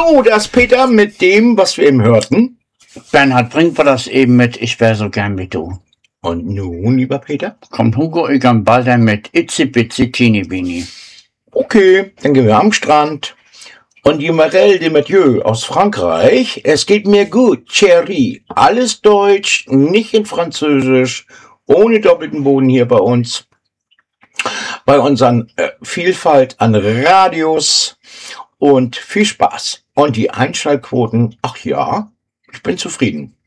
So, das Peter mit dem, was wir eben hörten. Bernhard, bringt wir das eben mit Ich wär so gern wie du. Und nun, lieber Peter? Kommt Hugo Egon Balder mit Itzi Bitzi Teeny Beanie. Okay, dann gehen wir am Strand. Und die Marelle de Mathieu aus Frankreich. Es geht mir gut, Chérie. Alles Deutsch, nicht in Französisch, ohne doppelten Boden hier bei uns. Bei unseren Vielfalt an Radios und viel Spaß. Und die Einschaltquoten, ach ja, ich bin zufrieden.